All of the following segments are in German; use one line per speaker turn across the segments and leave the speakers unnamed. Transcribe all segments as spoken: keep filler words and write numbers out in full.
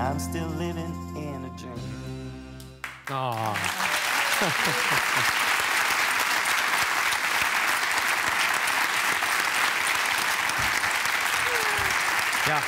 I'm still living in a dream.
Oh. Ja,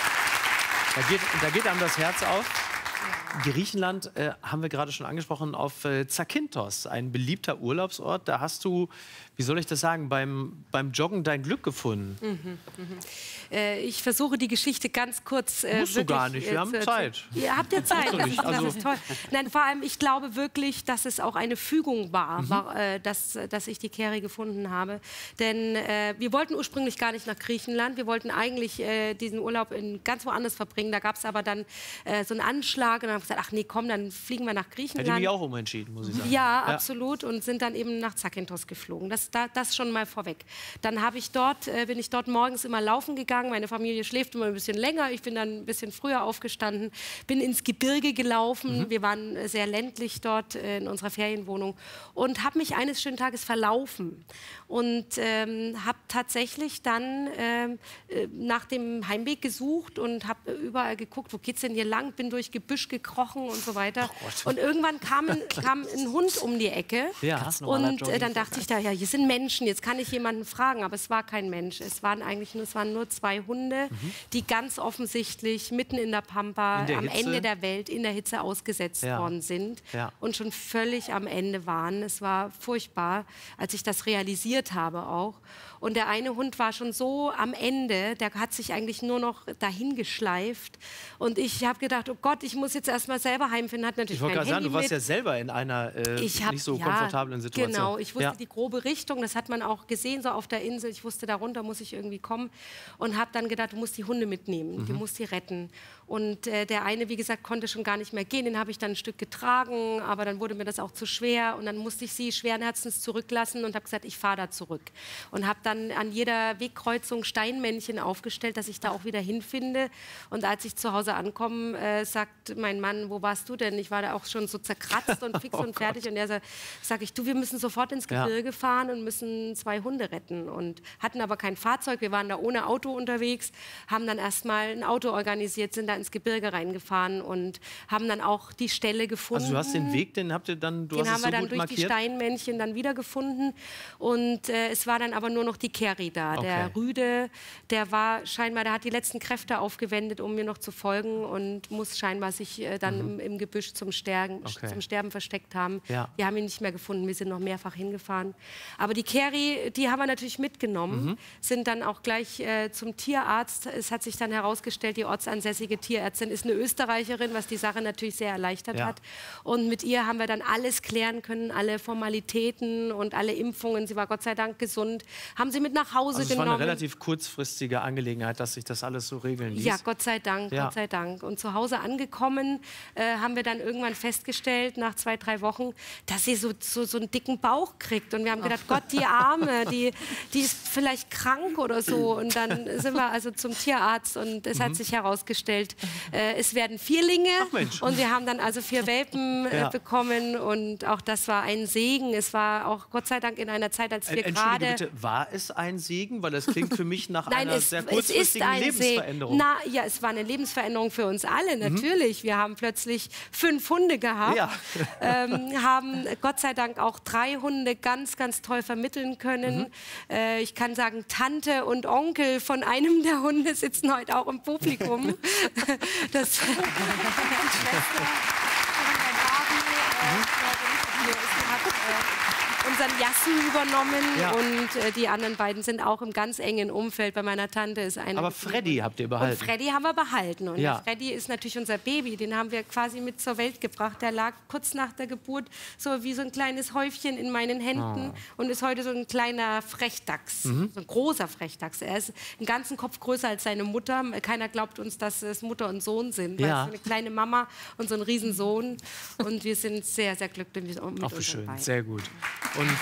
da geht, da geht einem das Herz auf. Griechenland äh, haben wir gerade schon angesprochen, auf äh, Zakynthos, ein beliebter Urlaubsort. Da hast du, wie soll ich das sagen, beim, beim Joggen dein Glück gefunden.
Mhm, mhm. Äh, ich versuche die Geschichte ganz kurz. Äh,
Musst du gar nicht, wir
äh,
haben
zu,
Zeit.
Ihr habt ja Zeit, das ist,
also
das ist toll. Nein, vor allem, ich glaube wirklich, dass es auch eine Fügung war,
Mhm.
war äh, dass, dass ich die Keri gefunden habe. Denn äh, wir wollten ursprünglich gar nicht nach Griechenland. Wir wollten eigentlich äh, diesen Urlaub in ganz woanders verbringen. Da gab es aber dann äh, so einen Anschlag und dann haben wir gesagt, ach nee, komm, dann fliegen wir nach Griechenland.
Hätte mich auch umentschieden, muss ich sagen.
Ja, ja, absolut. Und sind dann eben nach Zakynthos geflogen. Das, da, das schon mal vorweg. Dann habe ich dort, äh, bin ich dort morgens immer laufen gegangen. Meine Familie schläft immer ein bisschen länger. Ich bin dann ein bisschen früher aufgestanden, bin ins Gebirge gelaufen. Mhm. Wir waren äh, sehr ländlich dort äh, in unserer Ferienwohnung und habe mich eines schönen Tages verlaufen. Und ähm, habe tatsächlich dann ähm, äh, nach dem Heimweg gesucht und habe überall geguckt, wo geht's denn hier lang? Bin durch Gebüsch gekrochen und so weiter. Oh, und irgendwann kam ein, kam ein Hund um die Ecke.
Ja.
Und äh, dann dachte ich da, ja, hier sind Menschen, jetzt kann ich jemanden fragen. Aber es war kein Mensch. Es waren eigentlich nur, es waren nur zwei Hunde, mhm. die ganz offensichtlich mitten in der Pampa,
in der
am
Hitze?
Ende der Welt, in der Hitze ausgesetzt
ja.
worden sind
ja.
und schon völlig am Ende waren. Es war furchtbar, als ich das realisiert habe auch. Und der eine Hund war schon so am Ende, der hat sich eigentlich nur noch dahin geschleift. Und ich habe gedacht, oh Gott, ich muss jetzt erst mal selber heimfinden. Hat natürlich
ich wollte gerade sagen, du warst ja selber in einer äh,
ich hab,
nicht so
ja,
komfortablen Situation.
Genau, ich wusste
ja.
die grobe Richtung, das hat man auch gesehen, so auf der Insel. Ich wusste, darunter muss ich irgendwie kommen. Und habe dann gedacht, du musst die Hunde mitnehmen, mhm. du musst die retten. Und äh, der eine, wie gesagt, konnte schon gar nicht mehr gehen. Den habe ich dann ein Stück getragen, aber dann wurde mir das auch zu schwer. Und dann musste ich sie schweren Herzens zurücklassen und habe gesagt, ich fahre da zurück. Und habe dann an jeder Wegkreuzung Steinmännchen aufgestellt, dass ich da auch wieder hinfinde. Und als ich zu Hause ankomme, äh, sagt mein Mann, wo warst du denn? Ich war da auch schon so zerkratzt und fix
oh
und fertig. Gott. Und er sagt, sag ich, du, wir müssen sofort ins Gebirge ja. fahren und müssen zwei Hunde retten. Und hatten aber kein Fahrzeug, wir waren da ohne Auto unterwegs, haben dann erstmal ein Auto organisiert, sind da ins Gebirge reingefahren und haben dann auch die Stelle gefunden.
Also du hast den Weg, den habt ihr dann, du
den
hast
haben
es
wir
so
dann
gut
durch
markiert?
Die Steinmännchen dann wiedergefunden. Und äh, es war dann aber nur noch die Keri da.
Okay.
Der Rüde, der war scheinbar, der hat die letzten Kräfte aufgewendet, um mir noch zu folgen und muss scheinbar sich äh, dann mhm. im, im Gebüsch zum Sterben,
okay.
zum Sterben versteckt haben.
Ja.
Wir haben ihn nicht mehr gefunden, wir sind noch mehrfach hingefahren. Aber die Keri, die haben wir natürlich mitgenommen, mhm. sind dann auch gleich äh, zum Tierarzt. Es hat sich dann herausgestellt, die ortsansässige Tierärztin ist eine Österreicherin, was die Sache natürlich sehr erleichtert
ja.
hat. Und mit ihr haben wir dann alles klären können, alle Formalitäten und alle Impfungen. Sie war Gott sei Dank gesund. Haben sie mit nach Hause
also
genommen.
Es war eine relativ kurzfristige Angelegenheit, dass sich das alles so regeln ließ.
Ja, Gott sei Dank,
ja.
Gott sei Dank. Und zu Hause angekommen, äh, haben wir dann irgendwann festgestellt, nach zwei, drei Wochen, dass sie so, so, so einen dicken Bauch kriegt. Und wir haben gedacht, Gott, die Arme, die, die ist vielleicht krank oder so. Und dann sind wir also zum Tierarzt und es mhm. hat sich herausgestellt, äh, es werden Vierlinge.
Ach Mensch.
Und wir haben dann also vier Welpen äh,
ja.
bekommen. Und auch das war ein Segen. Es war auch Gott sei Dank in einer Zeit, als wir gerade...
Bitte, war es ein Segen? Weil das klingt für mich nach
Nein,
einer
es,
sehr kurzfristigen
ein
Lebensveränderung.
Na, ja, es war eine Lebensveränderung für uns alle, natürlich. Mhm. Wir haben plötzlich fünf Hunde gehabt,
ja.
ähm, haben Gott sei Dank auch drei Hunde ganz, ganz toll vermitteln können. Mhm. Äh, ich kann sagen, Tante und Onkel von einem der Hunde sitzen heute auch im Publikum. Das unseren Jassen übernommen ja. und äh, die anderen beiden sind auch im ganz engen Umfeld. Bei meiner Tante ist eine.
Aber Freddy habt ihr behalten?
Und Freddy haben wir behalten. Und
ja.
Freddy ist natürlich unser Baby. Den haben wir quasi mit zur Welt gebracht. Der lag kurz nach der Geburt so wie so ein kleines Häufchen in meinen Händen oh. und ist heute so ein kleiner Frechdachs, mhm. so ein großer Frechdachs. Er ist einen ganzen Kopf größer als seine Mutter. Keiner glaubt uns, dass es Mutter und Sohn sind. Weil
ja.
es ist eine kleine Mama und so ein Riesensohn. Und wir sind sehr, sehr glücklich mit unseren
Ach, wie schön,
beiden.
sehr gut. Und ähm,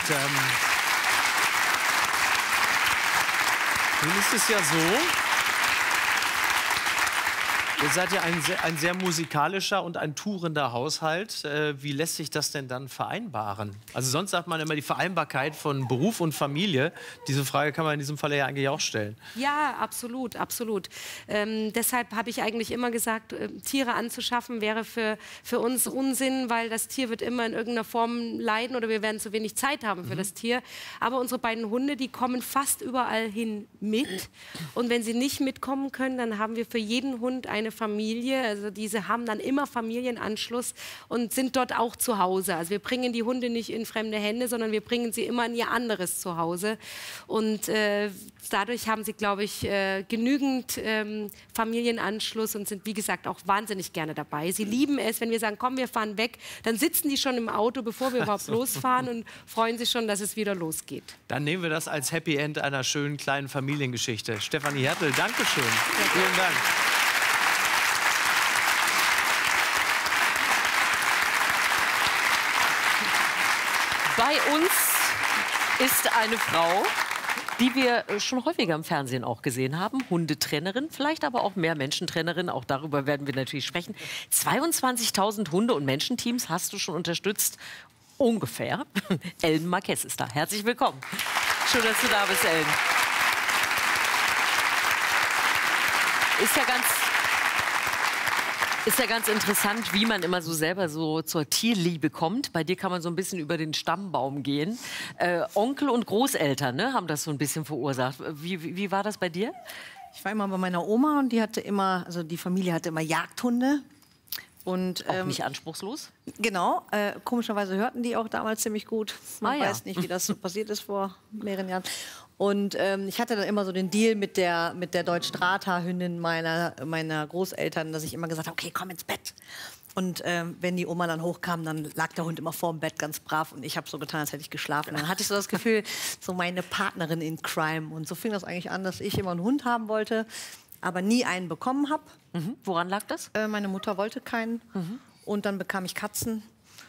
nun ist es ja so, Ihr seid ja ein sehr, ein sehr musikalischer und ein tourender Haushalt. Äh, wie lässt sich das denn dann vereinbaren? Also sonst sagt man immer die Vereinbarkeit von Beruf und Familie. Diese Frage kann man in diesem Fall ja eigentlich auch stellen.
Ja, absolut, absolut. Ähm, deshalb habe ich eigentlich immer gesagt, äh, Tiere anzuschaffen wäre für, für uns Unsinn, weil das Tier wird immer in irgendeiner Form leiden oder wir werden zu wenig Zeit haben für mhm. das Tier. Aber unsere beiden Hunde, die kommen fast überall hin mit. Und wenn sie nicht mitkommen können, dann haben wir für jeden Hund eine Familie. Also diese haben dann immer Familienanschluss und sind dort auch zu Hause. Also wir bringen die Hunde nicht in fremde Hände, sondern wir bringen sie immer in ihr anderes Zuhause. Und äh, dadurch haben sie, glaube ich, äh, genügend ähm, Familienanschluss und sind, wie gesagt, auch wahnsinnig gerne dabei. Sie lieben es, wenn wir sagen, komm, wir fahren weg, dann sitzen die schon im Auto, bevor wir überhaupt losfahren und freuen sich schon, dass es wieder losgeht.
Dann nehmen wir das als Happy End einer schönen kleinen Familiengeschichte. Stefanie Hertel, Dankeschön. Ja, vielen Dank.
Bei uns ist eine Frau, die wir schon häufiger im Fernsehen auch gesehen haben. Hundetrainerin, vielleicht aber auch mehr Menschentrainerin. Auch darüber werden wir natürlich sprechen. zweiundzwanzigtausend Hunde- und Menschenteams hast du schon unterstützt. Ungefähr. Ellen Marquez ist da. Herzlich willkommen. Schön, dass du da bist, Ellen. Ist ja ganz... Ist ja ganz interessant, wie man immer so selber so zur Tierliebe kommt. Bei dir kann man so ein bisschen über den Stammbaum gehen. Äh, Onkel und Großeltern, ne, haben das so ein bisschen verursacht. Wie, wie, wie war das bei dir?
Ich war immer bei meiner Oma und die hatte immer, also die Familie hatte immer Jagdhunde. Und,
auch
ähm,
nicht anspruchslos?
Genau. Äh, komischerweise hörten die auch damals ziemlich gut. Man
ah, ja.
weiß nicht, wie das so passiert ist vor mehreren Jahren. Und ähm, ich hatte dann immer so den Deal mit der, mit der Deutsch-Strata-Hündin meiner, meiner Großeltern, dass ich immer gesagt habe, okay, komm ins Bett. Und ähm, wenn die Oma dann hochkam, dann lag der Hund immer vorm Bett ganz brav und ich habe so getan, als hätte ich geschlafen. Und dann hatte ich so das Gefühl, so meine Partnerin in Crime. Und so fing das eigentlich an, dass ich immer einen Hund haben wollte, aber nie einen bekommen habe.
Mhm. Woran lag das?
Äh, meine Mutter wollte keinen. Mhm. Und dann bekam ich Katzen.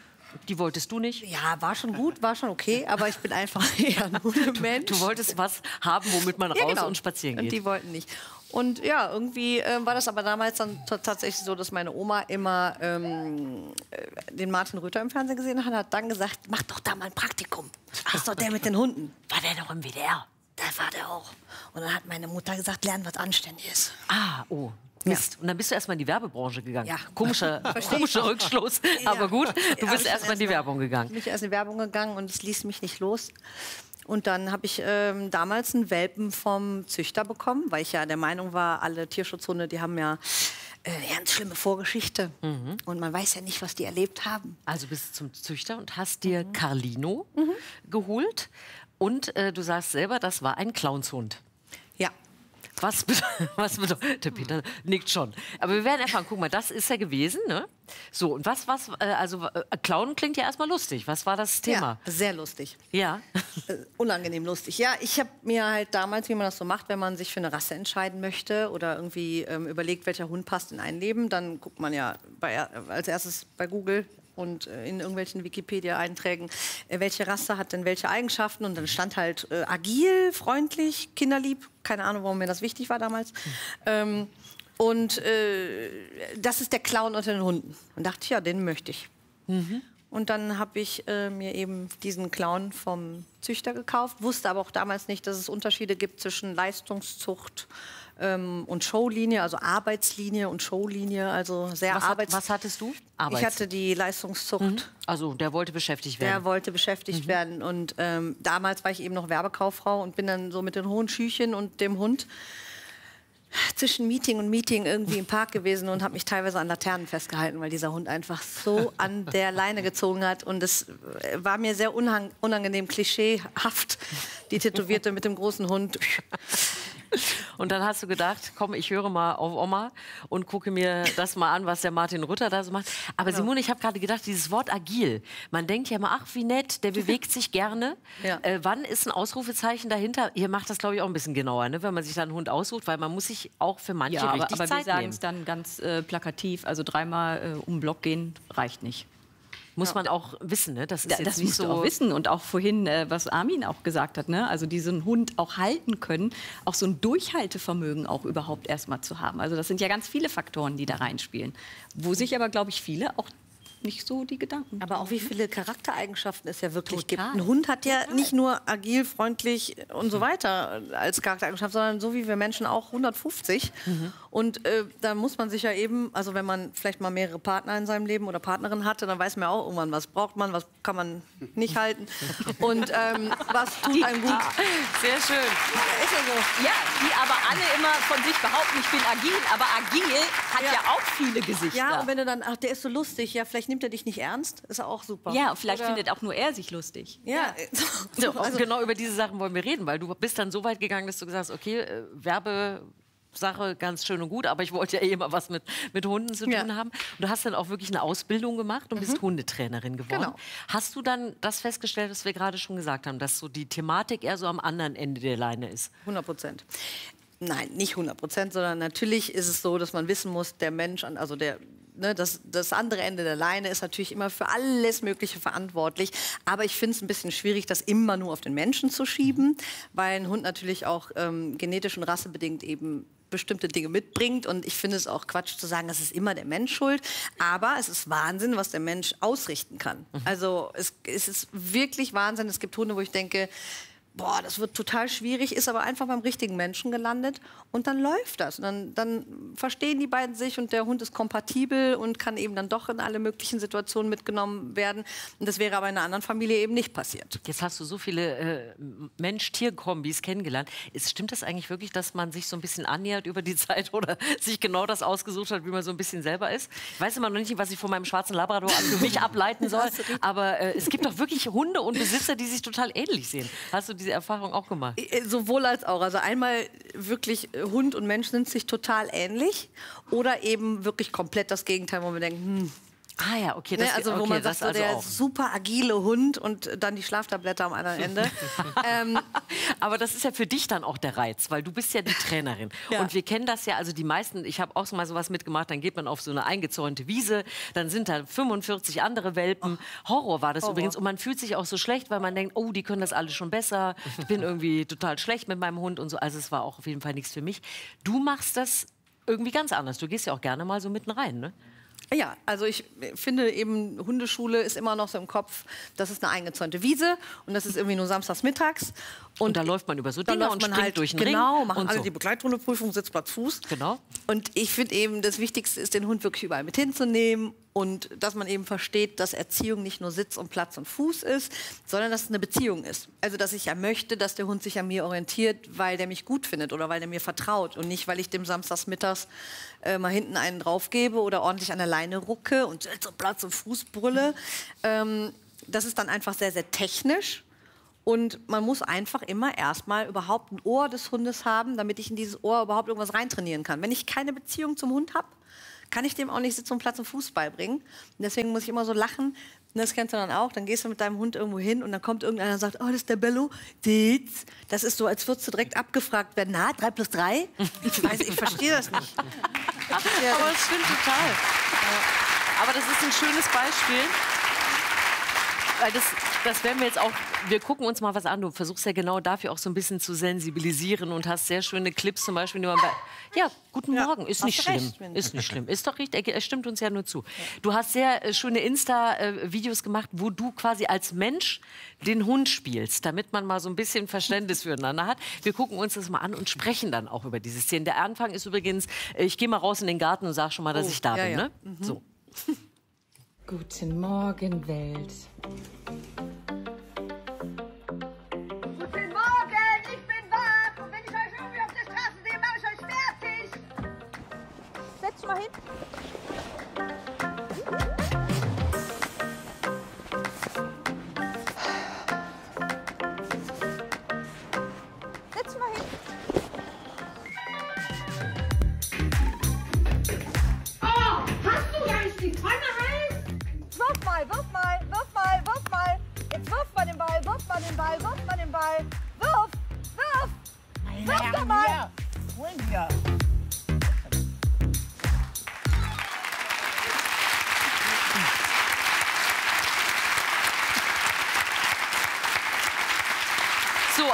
Die wolltest du nicht?
Ja, war schon gut, war schon okay, aber ich bin einfach eher ein Hundemensch.
Du, du wolltest was haben, womit man raus ja, genau. und spazieren geht.
Und die wollten nicht. Und ja, irgendwie äh, war das aber damals dann tatsächlich so, dass meine Oma immer ähm, den Martin Rütter im Fernsehen gesehen hat, hat dann gesagt, mach doch da mal ein Praktikum. Das ist doch der mit den Hunden.
War der noch im W D R?
Da war der auch. Und dann hat meine Mutter gesagt, lernen, was Anständiges.
Ah, oh. Mist. Ja. Und dann bist du erstmal in die Werbebranche gegangen.
Ja.
Komischer, komischer Rückschluss, ja. aber gut. Du bist ja, erstmal in die Werbung gegangen.
Ich bin erst in die Werbung gegangen und es ließ mich nicht los. Und dann habe ich ähm, damals einen Welpen vom Züchter bekommen, weil ich ja der Meinung war, alle Tierschutzhunde, die haben ja äh, ganz schlimme Vorgeschichte. Mhm. Und man weiß ja nicht, was die erlebt haben.
Also bist du zum Züchter und hast dir mhm. Carlino mhm. geholt. Und äh, du sagst selber, das war ein Clownshund.
Ja.
Was bedeutet, was bedeutet, der Peter nickt schon. Aber wir werden erfahren, guck mal, das ist ja gewesen, ne? So, und was, was, äh, also äh, Clown klingt ja erstmal lustig. Was war das Thema?
Ja, sehr lustig.
Ja.
Äh, unangenehm lustig. Ja, ich habe mir halt damals, wie man das so macht, wenn man sich für eine Rasse entscheiden möchte oder irgendwie ähm, überlegt, welcher Hund passt in ein Leben, dann guckt man ja bei, als erstes bei Google und äh, in irgendwelchen Wikipedia-Einträgen, äh, welche Rasse hat denn welche Eigenschaften. Und dann stand halt äh, agil, freundlich, kinderlieb. Keine Ahnung, warum mir das wichtig war damals. Mhm. Ähm, und äh, das ist der Clown unter den Hunden. Und dachte ich, ja, den möchte ich. Mhm. Und dann habe ich äh, mir eben diesen Clown vom Züchter gekauft. Wusste aber auch damals nicht, dass es Unterschiede gibt zwischen Leistungszucht ähm, und Showlinie, also Arbeitslinie und Showlinie. Also sehr
was,
Arbeits
hat, was hattest du? Arbeits.
Ich hatte die Leistungszucht. Mhm.
Also der wollte beschäftigt werden.
Der wollte beschäftigt mhm. werden. Und ähm, damals war ich eben noch Werbekauffrau und bin dann so mit den hohen Schüchen und dem Hund zwischen Meeting und Meeting irgendwie im Park gewesen und habe mich teilweise an Laternen festgehalten, weil dieser Hund einfach so an der Leine gezogen hat. Und es war mir sehr unangenehm, klischeehaft, die Tätowierte mit dem großen Hund.
Und dann hast du gedacht, komm, ich höre mal auf Oma und gucke mir das mal an, was der Martin Rütter da so macht. Aber genau. Simone, ich habe gerade gedacht, dieses Wort agil, man denkt ja immer, ach, wie nett, der bewegt sich gerne. Ja. Äh, wann ist ein Ausrufezeichen dahinter? Ihr macht das, glaube ich, auch ein bisschen genauer, ne? Wenn man sich da einen Hund aussucht, weil man muss sich auch für manche
ja,
richtig
aber, aber
Zeit
wir sagen es dann ganz äh, plakativ, also dreimal äh, um den Block gehen reicht nicht.
Muss man auch wissen, ne? Das ist
Da,
jetzt
das
nicht
musst
so.
du auch wissen. Und auch vorhin, äh, was Armin auch gesagt hat, ne? Also diesen Hund auch halten können, auch so ein Durchhaltevermögen auch überhaupt erstmal zu haben. Also das sind ja ganz viele Faktoren, die da reinspielen. Wo sich aber, glaube ich, viele auch nicht so die Gedanken.
Aber auch wie viele Charaktereigenschaften es ja wirklich
Total.
gibt. Ein Hund hat ja nicht nur agil, freundlich und so weiter als Charaktereigenschaft, sondern so wie wir Menschen auch hundertfünfzig. Mhm. Und äh, da muss man sich ja eben, also wenn man vielleicht mal mehrere Partner in seinem Leben oder Partnerin hatte, dann weiß man ja auch irgendwann, was braucht man, was kann man nicht halten und ähm, was tut einem gut.
Sehr schön.
Ist ja so.
Ja, die aber alle immer von sich behaupten, ich bin agil, aber agil hat ja,
Ja.
auch viele Gesichter.
Ja, und wenn du dann, ach, der ist so lustig, ja, vielleicht nimmt er dich nicht ernst, ist auch super.
Ja, vielleicht
Oder-
findet auch nur er sich lustig.
Ja,
So, also genau über diese Sachen wollen wir reden, weil du bist dann so weit gegangen, dass du gesagt hast, okay, äh, Werbesache ganz schön und gut, aber ich wollte ja eh mal was mit, mit Hunden zu tun
Ja.
haben. Und du hast dann auch wirklich eine Ausbildung gemacht und bist Hundetrainerin geworden.
Genau.
Hast du dann das festgestellt, was wir gerade schon gesagt haben, dass so die Thematik eher so am anderen Ende der Leine ist?
hundert Prozent. Nein, nicht hundert Prozent, sondern natürlich ist es so, dass man wissen muss, der Mensch, an- also der, ne, das, das andere Ende der Leine ist natürlich immer für alles Mögliche verantwortlich. Aber ich finde es ein bisschen schwierig, das immer nur auf den Menschen zu schieben, weil ein Hund natürlich auch ähm, genetisch und rassebedingt eben bestimmte Dinge mitbringt. Und ich finde es auch Quatsch zu sagen, das ist immer der Mensch schuld. Aber es ist Wahnsinn, was der Mensch ausrichten kann. Also es, es ist wirklich Wahnsinn. Es gibt Hunde, wo ich denke, boah, das wird total schwierig, ist aber einfach beim richtigen Menschen gelandet und dann läuft das. Und dann, dann verstehen die beiden sich und der Hund ist kompatibel und kann eben dann doch in alle möglichen Situationen mitgenommen werden. Und das wäre aber in einer anderen Familie eben nicht passiert.
Jetzt hast du so viele äh, Mensch-Tier-Kombis kennengelernt. Ist, stimmt das eigentlich wirklich, dass man sich so ein bisschen annähert über die Zeit oder sich genau das ausgesucht hat, wie man so ein bisschen selber ist? Ich weiß immer noch nicht, was ich von meinem schwarzen Labrador für mich ableiten soll, aber äh, es gibt doch wirklich Hunde und Besitzer, die sich total ähnlich sehen. Hast du diese Erfahrung auch gemacht?
Äh, Sowohl als auch. Also einmal wirklich äh, Hund und Mensch sind sich total ähnlich oder eben wirklich komplett das Gegenteil, wo man denkt, hm,
Ah ja, okay.
ne,
Das,
also wo
okay,
man
das
sagt, so
also
der
auch.
super agile Hund und dann die Schlaftablette am anderen Ende. ähm,
Aber das ist ja für dich dann auch der Reiz, weil du bist ja die Trainerin.
Ja.
Und wir kennen das ja, also die meisten, ich habe auch so mal sowas mitgemacht, dann geht man auf so eine eingezäunte Wiese, dann sind da fünfundvierzig andere Welpen. Horror war das
Horror.
übrigens. Und man fühlt sich auch so schlecht, weil man denkt, oh, die können das alle schon besser. Ich bin irgendwie total schlecht mit meinem Hund und so. Also es war auch auf jeden Fall nichts für mich. Du machst das irgendwie ganz anders. Du gehst ja auch gerne mal so mitten rein, ne?
Ja, also ich finde eben, Hundeschule ist immer noch so im Kopf, das ist eine eingezäunte Wiese und das ist irgendwie nur samstags mittags.
Und da läuft man über so
da
Dinge
läuft
und
man
springt
halt,
durch den
genau,
Ring
machen
und
alle
so.
die Begleithundeprüfung, Sitzplatz, Fuß.
Genau.
Und ich finde eben, das Wichtigste ist, den Hund wirklich überall mit hinzunehmen und dass man eben versteht, dass Erziehung nicht nur Sitz und Platz und Fuß ist, sondern dass es eine Beziehung ist. Also, dass ich ja möchte, dass der Hund sich an mir orientiert, weil der mich gut findet oder weil der mir vertraut und nicht, weil ich dem samstags mittags äh, mal hinten einen draufgebe oder ordentlich an der Leine rucke und Sitz und Platz und Fuß brülle. Ähm, das ist dann einfach sehr, sehr technisch. Und man muss einfach immer erstmal überhaupt ein Ohr des Hundes haben, damit ich in dieses Ohr überhaupt irgendwas reintrainieren kann. Wenn ich keine Beziehung zum Hund habe, kann ich dem auch nicht Sitz und Platz und Fuß beibringen. Und deswegen muss ich immer so lachen. Und das kennst du dann auch. Dann gehst du mit deinem Hund irgendwo hin und dann kommt irgendeiner und sagt, oh, das ist der Bello. Das ist so, als würdest du direkt abgefragt werden. Na, drei plus drei? Ich weiß, ich verstehe das nicht.
Aber es stimmt total. Aber das ist ein schönes Beispiel. Weil das, das werden wir jetzt auch, wir gucken uns mal was an. Du versuchst ja genau dafür auch so ein bisschen zu sensibilisieren und hast sehr schöne Clips zum Beispiel. Die man bei, ja, guten
Ja,
Morgen, ist
hast
nicht
du
schlimm.
recht, Mensch.
Ist nicht schlimm. Ist doch richtig, er stimmt uns ja nur zu. Du hast sehr äh, schöne Insta-Videos gemacht, wo du quasi als Mensch den Hund spielst, damit man mal so ein bisschen Verständnis füreinander hat. Wir gucken uns das mal an und sprechen dann auch über diese Szenen. Der Anfang ist übrigens, äh, ich gehe mal raus in den Garten und sag schon mal, dass
Oh,
ich da
ja,
bin.
ja.
Ne? So.
Guten Morgen, Welt.
Guten Morgen, ich bin wach. Und wenn ich euch irgendwie auf der Straße sehe, mache ich euch fertig. Setz dich mal hin. Setz dich mal hin. Oh, hast du gar nicht die Pfanne heiß? Wirf mal, wirf mal, wirf mal, wirf mal. Jetzt wirf mal den Ball, wirf mal den Ball, wirf mal den Ball. Wirf, wirf. Wirf doch mal.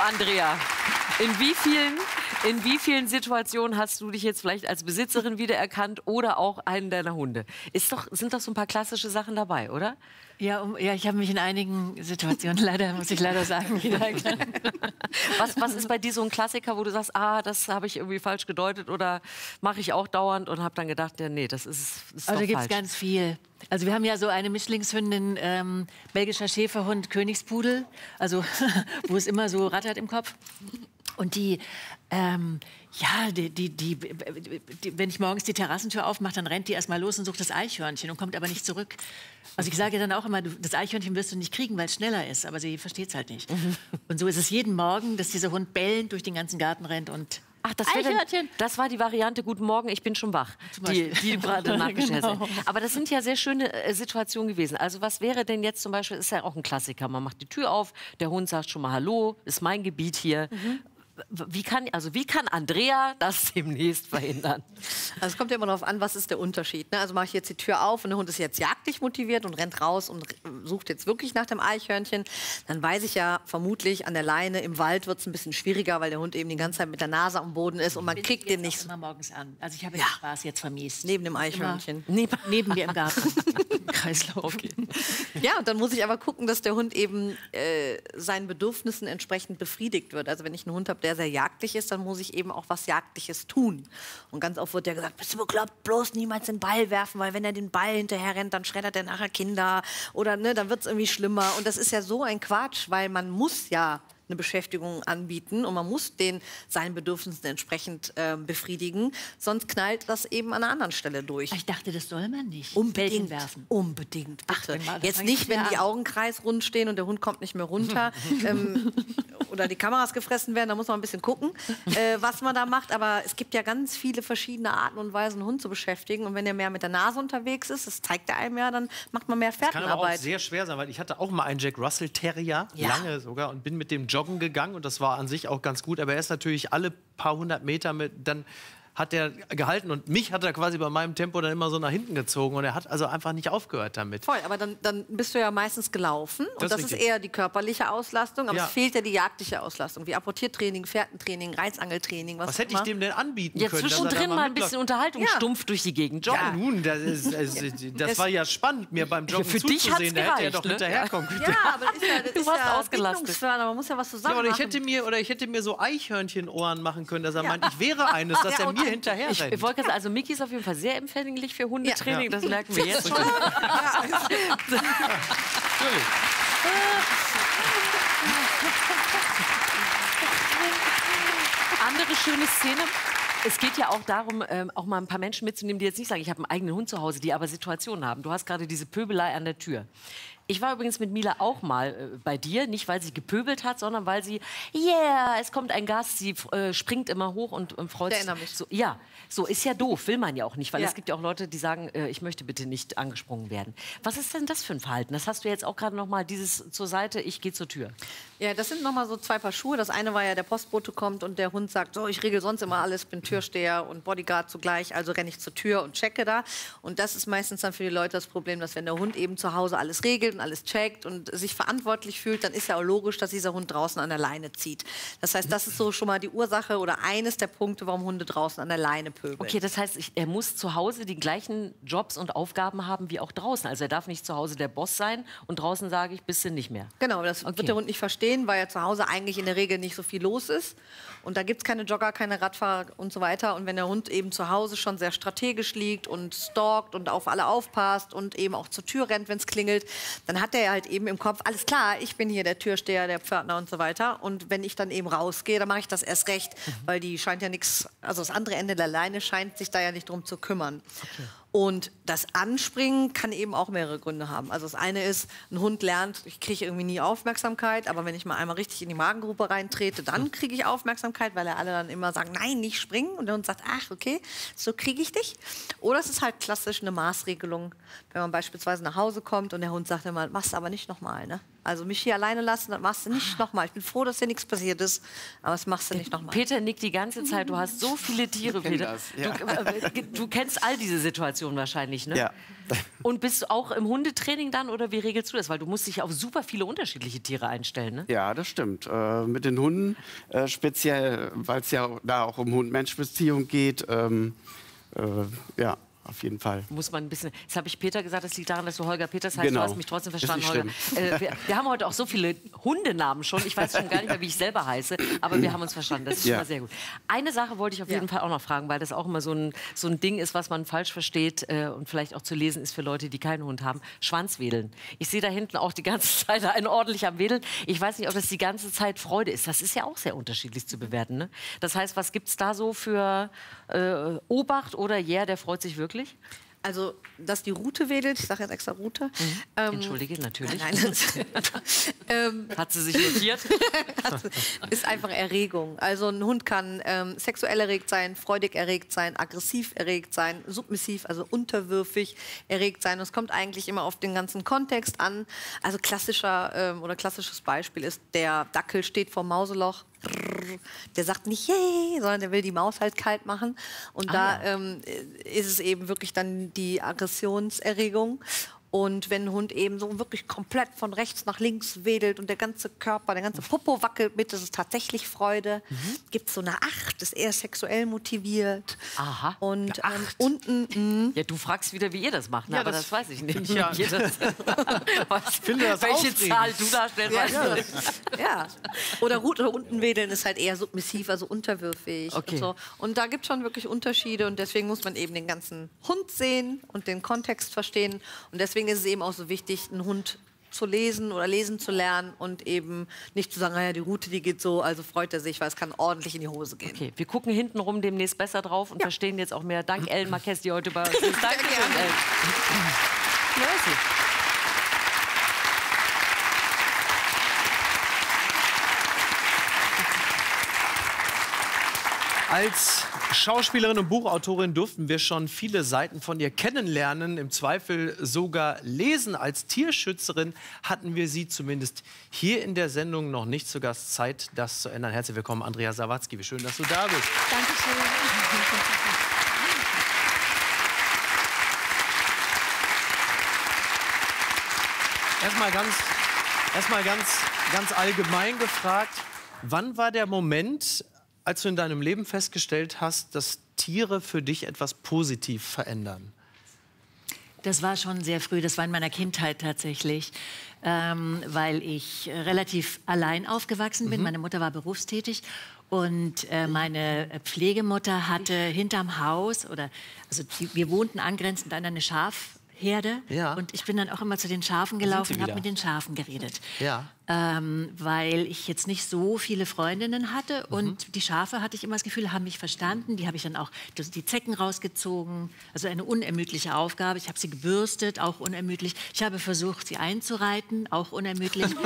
Andrea, in wie vielen, in wie vielen Situationen hast du dich jetzt vielleicht als Besitzerin wiedererkannt oder auch einen deiner Hunde? Ist doch, sind doch so ein paar klassische Sachen dabei, oder?
Ja, um, ja, ich habe mich in einigen Situationen leider, muss ich leider sagen, wiedererkannt.
Was, was ist bei dir so ein Klassiker, wo du sagst, ah, das habe ich irgendwie falsch gedeutet oder mache ich auch dauernd und habe dann gedacht, ja, nee, das ist, ist
Also
doch
da gibt es
falsch.
ganz viel. Also wir haben ja so eine Mischlingshündin, ähm, belgischer Schäferhund, Königspudel, also wo es immer so rattert im Kopf. Und die, ähm, ja, die, die, die, die, wenn ich morgens die Terrassentür aufmache, dann rennt die erst mal los und sucht das Eichhörnchen und kommt aber nicht zurück. Also ich sage dann auch immer, du, das Eichhörnchen wirst du nicht kriegen, weil es schneller ist, aber sie versteht es halt nicht. Und so ist es jeden Morgen, dass dieser Hund bellend durch den ganzen Garten rennt und
Ach, das, wär dann, das war die Variante Guten Morgen, ich bin schon wach, die, die du gerade nachgestellt hast.
Genau.
Aber das sind ja sehr schöne äh, Situationen gewesen. Also was wäre denn jetzt zum Beispiel, ist ja auch ein Klassiker, man macht die Tür auf, der Hund sagt schon mal Hallo, ist mein Gebiet hier. Mhm. Wie kann, also wie kann Andrea das demnächst verhindern?
Also es kommt ja immer darauf an, was ist der Unterschied. Ne? Also mache ich jetzt die Tür auf und der Hund ist jetzt jagdlich motiviert und rennt raus und sucht jetzt wirklich nach dem Eichhörnchen. Dann weiß ich ja vermutlich an der Leine, im Wald wird es ein bisschen schwieriger, weil der Hund eben die ganze Zeit mit der Nase am Boden ist und man
Bin
kriegt
ich
den
jetzt
nicht
auch immer morgens an. Also ich habe
Ja.
den Spaß jetzt vermisst.
neben dem Eichhörnchen.
Neben, neben mir im Garten. Kreislauf.
Okay.
Ja, und dann muss ich aber gucken, dass der Hund eben äh, seinen Bedürfnissen entsprechend befriedigt wird. Also wenn ich einen Hund habe, der sehr jagdlich ist, dann muss ich eben auch was Jagdliches tun. Und ganz oft wird ja gesagt, bist du bekloppt, bloß niemals den Ball werfen, weil wenn er den Ball hinterher rennt, dann schreddert er nachher Kinder oder ne, dann wird es irgendwie schlimmer. Und das ist ja so ein Quatsch, weil man muss ja eine Beschäftigung anbieten und man muss den seinen Bedürfnissen entsprechend äh, befriedigen, sonst knallt das eben an einer anderen Stelle durch.
Ich dachte, das soll man nicht.
Unbedingt
Bällchen werfen.
Unbedingt, bitte.
dann mal- dann
Jetzt
fang ich
nicht, wenn
wieder
die
an.
Augen kreisrund stehen und der Hund kommt nicht mehr runter ähm, oder die Kameras gefressen werden, da muss man ein bisschen gucken, äh, was man da macht. Aber es gibt ja ganz viele verschiedene Arten und Weisen, einen Hund zu beschäftigen. Und wenn er mehr mit der Nase unterwegs ist, das zeigt er einem ja, dann macht man mehr
Kann aber auch
Fährtenarbeit.
sehr schwer sein, weil ich hatte auch mal einen Jack Russell Terrier,
Ja.
lange sogar, und bin mit dem joggen gegangen und das war an sich auch ganz gut, aber er ist natürlich alle paar hundert Meter mit, dann hat er gehalten und mich hat er quasi bei meinem Tempo dann immer so nach hinten gezogen und er hat also einfach nicht aufgehört damit.
Voll, aber dann, dann bist du ja meistens gelaufen und
Das
das,
ist
ist
richtig.
eher die körperliche Auslastung, aber
Ja.
es fehlt ja die jagdliche Auslastung, wie Apportiertraining, Fährtentraining, Reizangeltraining, was,
Was
auch
hätte ich
immer.
dem denn anbieten
Ja,
können? dass er da
zwischendrin mal ein
mitläuft?
bisschen Unterhaltung,
Ja.
stumpf durch die Gegend joggen.
Ja, nun, das, ist, es- das war ja spannend, mir beim Joggen
Für dich hat's
zuzusehen. Da hätte er
gereicht,
doch
ne?
hinterherkommen können.
Ja, aber das ist ja, das
Du
ist
warst
ja
ausgelastet.
bindungsfördernd, man muss ja was
Ja,
zusammen
oder ich
machen.
hätte mir oder ich hätte mir so Eichhörnchenohren machen können, dass er meint, ich wäre eines, dass
Ja,
er
und
mir
ein-
hinterher
Ich,
rennt.
ich wollte sagen, also Miki ist auf jeden Fall sehr empfänglich für Hundetraining,
Ja.
das merken wir jetzt schon.
Natürlich.
Andere schöne Szene. Es geht ja auch darum, ähm, auch mal ein paar Menschen mitzunehmen, die jetzt nicht sagen, ich habe einen eigenen Hund zu Hause, die aber Situationen haben. Du hast gerade diese Pöbelei an der Tür. Ich war übrigens mit Mila auch mal äh, bei dir, nicht weil sie gepöbelt hat, sondern weil sie, yeah, es kommt ein Gast, sie äh, springt immer hoch und, und freut
Ich
sich.
erinnere mich.
So, ja, so ist ja doof, will man ja auch nicht, weil
Ja.
es gibt ja auch Leute, die sagen, äh, ich möchte bitte nicht angesprungen werden. Was ist denn das für ein Verhalten? Das hast du jetzt auch gerade noch mal, dieses zur Seite, ich gehe zur Tür.
Ja, das sind noch mal so zwei Paar Schuhe. Das eine war ja, der Postbote kommt und der Hund sagt, so, ich regel sonst immer alles, bin Türsteher und Bodyguard zugleich, also renne ich zur Tür und checke da. Und das ist meistens dann für die Leute das Problem, dass wenn der Hund eben zu Hause alles regelt und alles checkt und sich verantwortlich fühlt, dann ist ja auch logisch, dass dieser Hund draußen an der Leine zieht. Das heißt, das ist so schon mal die Ursache oder eines der Punkte, warum Hunde draußen an der Leine pöbeln.
Okay, das heißt, ich, er muss zu Hause die gleichen Jobs und Aufgaben haben wie auch draußen. Also er darf nicht zu Hause der Boss sein und draußen sage ich, bist du nicht mehr.
Genau, das
Okay.
wird der Hund nicht verstehen, weil ja zu Hause eigentlich in der Regel nicht so viel los ist. Und da gibt es keine Jogger, keine Radfahrer und so weiter. Und wenn der Hund eben zu Hause schon sehr strategisch liegt und stalkt und auf alle aufpasst und eben auch zur Tür rennt, wenn es klingelt, dann hat er halt eben im Kopf, alles klar, ich bin hier der Türsteher, der Pförtner und so weiter. Und wenn ich dann eben rausgehe, dann mache ich das erst recht, weil die scheint ja nichts, also das andere Ende der Leine scheint sich da ja nicht drum zu kümmern. Und das Anspringen kann eben auch mehrere Gründe haben. Also das eine ist, ein Hund lernt, ich kriege irgendwie nie Aufmerksamkeit, aber wenn ich mal einmal richtig in die Magengrube reintrete, dann kriege ich Aufmerksamkeit, weil er alle dann immer sagen, nein, nicht springen. Und der Hund sagt, ach, okay, so kriege ich dich. Oder es ist halt klassisch eine Maßregelung, wenn man beispielsweise nach Hause kommt und der Hund sagt immer, machst du aber nicht nochmal, ne? Also mich hier alleine lassen, das machst du nicht nochmal. Ich bin froh, dass dir nichts passiert ist, aber das machst du nicht nochmal.
Peter nickt die ganze Zeit. Du hast so viele Tiere, Peter.
das, ja.
du, äh, du kennst all diese Situationen wahrscheinlich, ne?
Ja.
Und bist du auch im Hundetraining dann oder wie regelst du das? Weil du musst dich auf super viele unterschiedliche Tiere einstellen, ne?
Ja, das stimmt. Äh, mit den Hunden äh, speziell, weil es ja da auch um Hund-Mensch-Beziehung geht. Ähm, äh, ja, auf jeden Fall.
Muss man ein bisschen. Jetzt habe ich Peter gesagt, das liegt daran, dass du Holger Peters heißt.
Genau.
Du hast mich trotzdem
Ist
verstanden,
nicht
Holger. Äh, wir, wir haben heute auch so viele Hundenamen schon. Ich weiß schon gar nicht mehr, wie ich selber heiße, aber wir haben uns verstanden. Das ist schon
Ja.
mal sehr gut. Eine Sache wollte ich auf jeden Fall auch noch fragen, weil das auch immer so ein, so ein Ding ist, was man falsch versteht äh, und vielleicht auch zu lesen ist für Leute, die keinen Hund haben. Schwanzwedeln. Ich sehe da hinten auch die ganze Zeit einen ordentlich am Wedeln. Ich weiß nicht, ob das die ganze Zeit Freude ist. Das ist ja auch sehr unterschiedlich zu bewerten. Ne? Das heißt, was gibt es da so für äh, Obacht oder ja, yeah, der freut sich wirklich?
Also, dass die Rute wedelt, ich sage jetzt extra Rute.
Mhm.
Ähm,
Entschuldige, natürlich.
Nein, das, ähm,
Hat sie sich notiert?
ist einfach Erregung. Also ein Hund kann ähm, sexuell erregt sein, freudig erregt sein, aggressiv erregt sein, submissiv, also unterwürfig erregt sein. Und es kommt eigentlich immer auf den ganzen Kontext an. Also klassischer ähm, oder klassisches Beispiel ist, der Dackel steht vor Mauseloch. Der sagt nicht yay, sondern der will die Maus halt kalt machen. Und
Ah,
da
ja.
ähm, ist es eben wirklich dann die Aggressionserregung. Und wenn ein Hund eben so wirklich komplett von rechts nach links wedelt und der ganze Körper, der ganze Popo wackelt mit, das ist tatsächlich Freude.
Mhm.
Gibt es so eine Acht, ist eher sexuell motiviert.
Aha.
Und ähm, unten, mh,
Ja, du fragst wieder, wie ihr das macht, ne?
Ja,
aber
das
das, weiß ich nicht.
Ja.
Wie ihr das, was,
finde das
welche
aufregend.
Zahl du da stellst, weiß
Ja.
ich nicht.
ja. Oder Rute unten wedeln ist halt eher submissiv, also unterwürfig.
Okay.
Und, so. Und da gibt es schon wirklich Unterschiede und deswegen muss man eben den ganzen Hund sehen und den Kontext verstehen. Und deswegen ist es eben auch so wichtig, einen Hund zu lesen oder lesen zu lernen und eben nicht zu sagen, naja, die Route, die geht so, also freut er sich, weil es kann ordentlich in die Hose gehen.
Okay, wir gucken hintenrum demnächst besser drauf und verstehen jetzt auch mehr. Dank Ellen Marquez, die heute bei uns ist. Danke schön, Ellen. Merci.
Als Schauspielerin und Buchautorin durften wir schon viele Seiten von ihr kennenlernen, im Zweifel sogar lesen. Als Tierschützerin hatten wir sie zumindest hier in der Sendung noch nicht zu Gast. Zeit, das zu ändern. Herzlich willkommen, Andrea Sawatzki. Wie schön, dass du da bist.
Dankeschön.
Erstmal ganz, erstmal ganz, ganz allgemein gefragt, wann war der Moment, als du in deinem Leben festgestellt hast, dass Tiere für dich etwas positiv verändern?
Das war schon sehr früh, das war in meiner Kindheit tatsächlich, ähm, weil ich relativ allein aufgewachsen bin. Mhm. Meine Mutter war berufstätig und äh, meine Pflegemutter hatte hinterm Haus, oder also die, wir wohnten angrenzend an eine Schafherde,
Ja.
und ich bin dann auch immer zu den Schafen
Da sind
gelaufen
sie
und habe
wieder.
mit den Schafen geredet.
Ja.
Ähm, weil ich jetzt nicht so viele Freundinnen hatte
Mhm.
und die Schafe, hatte ich immer das Gefühl, haben mich verstanden. Die habe ich dann auch die, die Zecken rausgezogen. Also eine unermüdliche Aufgabe. Ich habe sie gebürstet, auch unermüdlich. Ich habe versucht, sie einzureiten, auch unermüdlich.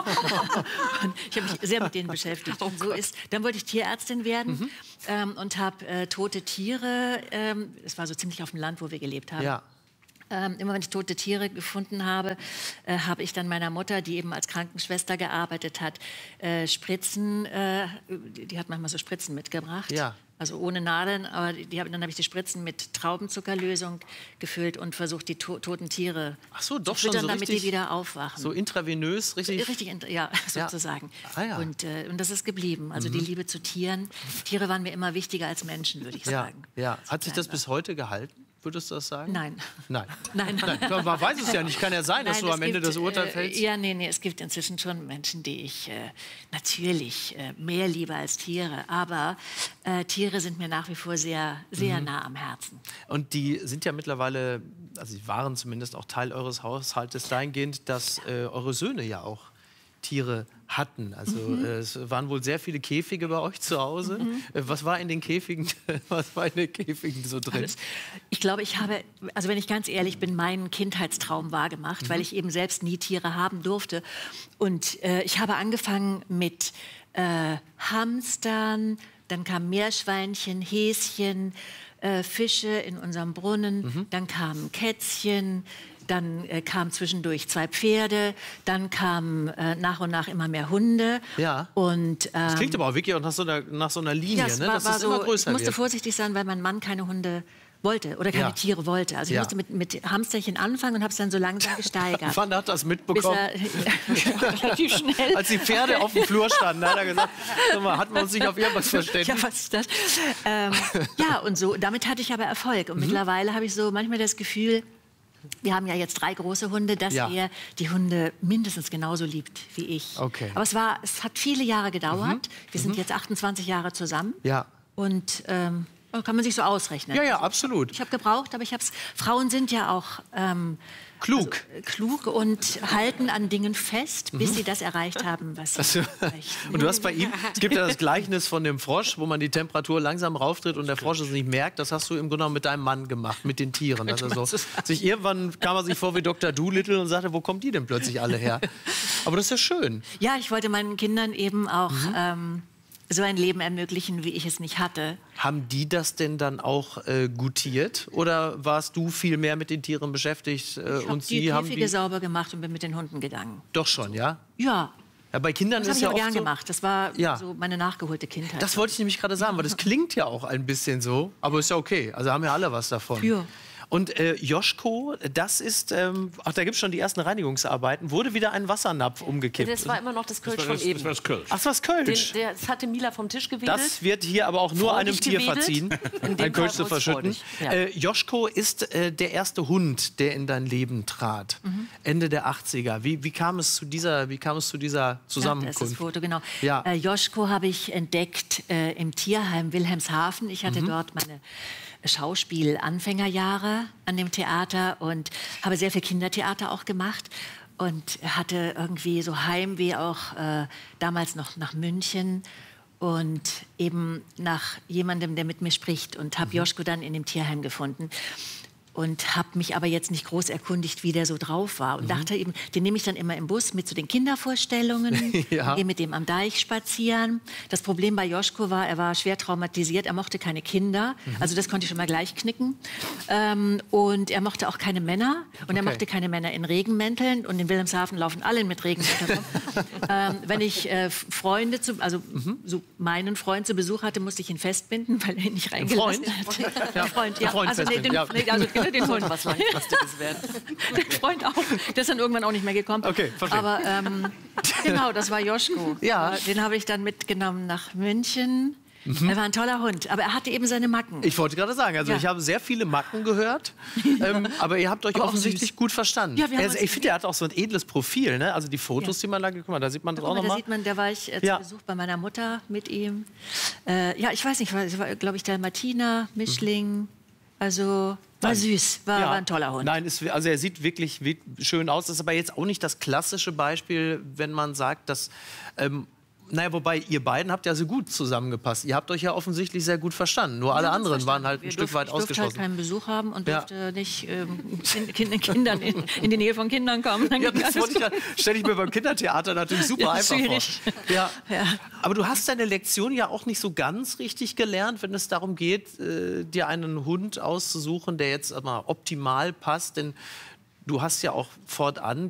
Und ich habe mich sehr mit denen beschäftigt. Und so ist, dann wollte ich Tierärztin werden
Mhm.
ähm, und habe äh, tote Tiere, ähm, es war so ziemlich auf dem Land, wo wir gelebt haben.
Ja.
Ähm, immer wenn ich tote Tiere gefunden habe, äh, habe ich dann meiner Mutter, die eben als Krankenschwester gearbeitet hat, äh, Spritzen, äh, die, die hat manchmal so Spritzen mitgebracht.
Ja.
Also ohne Nadeln, aber die, die hab, dann habe ich die Spritzen mit Traubenzuckerlösung gefüllt und versucht, die to toten Tiere
Ach so,
zu
doch schon
füttern,
so
damit
richtig,
die wieder aufwachen.
so intravenös, richtig?
Richtig, int- ja, sozusagen.
Ah, ja.
Und, äh, und das ist geblieben. Also
Mhm.
die Liebe zu Tieren. Tiere waren mir immer wichtiger als Menschen, würde ich
Ja,
sagen.
ja. Hat sich das bis heute gehalten? Würdest du das sagen?
Nein.
Nein.
Nein.
Nein. Man weiß es ja nicht. Kann ja sein, dass
Nein,
du am
es
Ende
gibt,
das Urteil
äh,
fällst.
Ja, nee, nee, es gibt inzwischen schon Menschen, die ich äh, natürlich äh, mehr liebe als Tiere. Aber äh, Tiere sind mir nach wie vor sehr, sehr
Mhm.
nah am Herzen.
Und die sind ja mittlerweile, also sie waren zumindest auch Teil eures Haushaltes dahingehend, dass äh, eure Söhne ja auch Tiere hatten. Also
Mhm.
äh, es waren wohl sehr viele Käfige bei euch zu Hause.
Mhm.
Äh, was war in den Käfigen, was war in den Käfigen so drin?
Alles. Ich glaube, ich habe, also wenn ich ganz ehrlich bin, meinen Kindheitstraum wahrgemacht,
Mhm.
weil ich eben selbst nie Tiere haben durfte. Und äh, ich habe angefangen mit äh, Hamstern, dann kamen Meerschweinchen, Häschen, äh, Fische in unserem Brunnen,
Mhm.
dann kamen Kätzchen, dann äh, kamen zwischendurch zwei Pferde, dann kamen äh, nach und nach immer mehr Hunde.
Ja.
Und, ähm,
das klingt aber auch wirklich auch nach so einer, nach so einer Linie,
ja, es
ne?
war,
dass
war
es
so,
immer größer
ich musste
wird.
vorsichtig sein, weil mein Mann keine Hunde wollte oder keine
Ja.
Tiere wollte. Also ich
Ja.
musste mit, mit Hamsterchen anfangen und habe es dann so langsam gesteigert.
Wann hat das
Bis
mitbekommen?
er, relativ schnell.
Als die Pferde auf dem Flur standen, hat er gesagt, sag mal, hatten wir uns nicht auf irgendwas verständigt?
Ja, was ist das? Ähm, ja, und so, damit hatte ich aber Erfolg. Und
Mhm.
mittlerweile habe ich so manchmal das Gefühl, wir haben ja jetzt drei große Hunde, dass
Ja.
er die Hunde mindestens genauso liebt wie ich.
Okay.
Aber es, war, es hat viele Jahre gedauert.
Mhm.
Wir sind
Mhm.
jetzt achtundzwanzig Jahre zusammen.
Ja.
Und ähm, kann man sich so ausrechnen.
Ja, ja, absolut.
Ich habe gebraucht, aber ich habe es. Frauen sind ja auch ähm,
klug.
Also, äh, klug und halten an Dingen fest, bis
Mhm.
sie das erreicht haben, was sie
Also,
möchten.
und du hast bei ihm, es gibt ja das Gleichnis von dem Frosch, wo man die Temperatur langsam rauftritt und der Frosch es nicht merkt. Das hast du im Grunde genommen mit deinem Mann gemacht, mit den Tieren. Also so, sich irgendwann kam er sich vor wie Doktor Dolittle und sagte, wo kommen die denn plötzlich alle her? Aber das ist ja schön.
Ja, ich wollte meinen Kindern eben auch
Mhm.
ähm, so ein Leben ermöglichen, wie ich es nicht hatte.
Haben die das denn dann auch äh, gutiert? Oder warst du viel mehr mit den Tieren beschäftigt? Äh,
Ich habe
und
die
sie haben
Käfige
die
sauber gemacht und bin mit den Hunden gegangen.
doch schon, ja?
Ja,
Ja, bei Kindern
das habe
ist
ich
ja
aber
oft
gern
so,
gemacht. Das war
Ja.
so meine nachgeholte Kindheit.
Das wollte ich nämlich gerade sagen, weil das klingt ja auch ein bisschen so, aber ist ja okay. Also haben ja alle was davon.
Ja.
Und äh, Joschko, das ist, ähm, ach, da gibt es schon die ersten Reinigungsarbeiten, wurde wieder ein Wassernapf umgekippt.
Das war immer noch das Kölsch von eben.
Ach, das war das Kölsch.
Den, der, das hatte Mila vom Tisch gewedelt.
Das wird hier aber auch nur
Freudig
einem Tier
gewedelt.
verziehen,
In dem
ein Kölsch
Fall
zu
wohl
verschütten.
freudig, ja.
Äh, Joschko ist äh, der erste Hund, der in dein Leben trat.
Mhm.
Ende der achtziger. Wie, wie, kam es zu dieser, wie kam es zu dieser
Ja, das ist
Zusammenkunft?
das Foto, genau.
Ja.
Äh, Joschko habe ich entdeckt äh, im Tierheim Wilhelmshaven. Ich hatte
Mhm.
dort meine Schauspiel-Anfängerjahre an dem Theater und habe sehr viel Kindertheater auch gemacht. Und hatte irgendwie so Heimweh auch äh, damals noch nach München und eben nach jemandem, der mit mir spricht. Und habe Joschko dann in dem Tierheim gefunden. Und habe mich aber jetzt nicht groß erkundigt, wie der so drauf war. Und
Mhm.
dachte eben, den nehme ich dann immer im Bus mit zu den Kindervorstellungen,
Ja.
gehe mit dem am Deich spazieren. Das Problem bei Joschko war, er war schwer traumatisiert, er mochte keine Kinder.
Mhm.
Also das konnte ich schon mal gleich knicken. Ähm, und er mochte auch keine Männer. Und er
Okay.
mochte keine Männer in Regenmänteln. Und in Wilhelmshaven laufen alle mit Regenmänteln rum. ähm, wenn ich äh, Freunde, zu, also
Mhm.
so meinen Freund zu Besuch hatte, musste ich ihn festbinden, weil er ihn nicht reingelassen
Freund?
hat.
Ja.
Der Freund,
Den
ja.
Freund
also, nee, den,
festbinden, ja.
nee, also, den Hund.
Was Langfristiges werden.
Den Freund auch. Der ist dann irgendwann auch nicht mehr gekommen.
Okay, verstehe.
Aber ähm, genau, das war Joschko.
Ja.
Den habe ich dann mitgenommen nach München. Er war ein toller Hund, aber er hatte eben seine Macken.
Ich wollte gerade sagen, also
Ja.
ich habe sehr viele Macken gehört, ähm, aber ihr habt euch
Aber auch
offensichtlich
süß.
gut verstanden.
Ja, wir haben
also,
uns-
ich finde, er hat auch so ein edles Profil, ne? Also die Fotos,
Ja.
die man da, guck mal, da sieht man das
Guck
auch
mal,
noch
da
mal.
sieht man, da war ich äh, zu
Ja.
Besuch bei meiner Mutter mit ihm. Äh, ja, ich weiß nicht, war, war glaube ich, der Martina, Mischling. Also war
Nein.
süß, war,
Ja.
war ein toller Hund.
Nein, ist, also er sieht wirklich, wirklich schön aus. Das ist aber jetzt auch nicht das klassische Beispiel, wenn man sagt, dass... Ähm, naja, wobei ihr beiden habt ja so gut zusammengepasst. Ihr habt euch ja offensichtlich sehr gut verstanden. Nur alle
Wir haben uns
anderen
verstanden.
waren halt ein
Wir
Stück
durften-
weit
ich durfte
ausgeschlossen.
halt keinen Besuch haben und
Ja.
durfte nicht ähm, kind, kind, Kindern in, in die Nähe von Kindern kommen. Dann
Ja,
ging
das
alles
wollte ich ja, stelle ich mir beim Kindertheater natürlich super
Ja,
einfach
schwierig.
vor. Ja.
Ja.
Aber du hast deine Lektion ja auch nicht so ganz richtig gelernt, wenn es darum geht, äh, dir einen Hund auszusuchen, der jetzt mal optimal passt. Denn du hast ja auch fortan